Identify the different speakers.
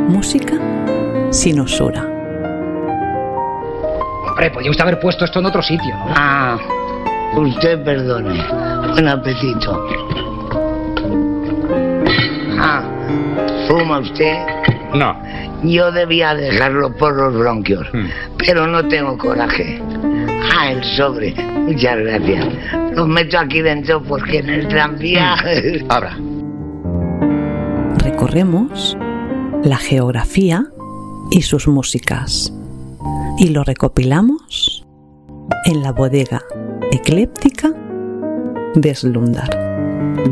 Speaker 1: Música sin usura.
Speaker 2: Hombre, podía usted haber puesto esto en otro sitio, ¿no?
Speaker 3: Ah, usted perdone. Buen apetito. Ah, ¿fuma usted?
Speaker 4: No.
Speaker 3: Yo debía dejarlo por los bronquios, pero no tengo coraje. Ah, el sobre. Muchas gracias. Lo meto aquí dentro porque en el tranvía...
Speaker 4: Abra.
Speaker 1: Recorremos la geografía y sus músicas y lo recopilamos en la bodega ecléptica de Slumdar.